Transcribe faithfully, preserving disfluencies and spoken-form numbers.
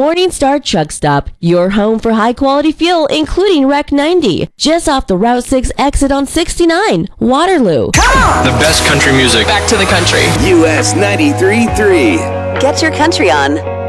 Morningstar Truck Stop, your home for high-quality fuel, including Rec ninety. Just off the Route six exit on sixty-nine, Waterloo. The best country music. Back to the country. U S ninety-three point three. Get your country on.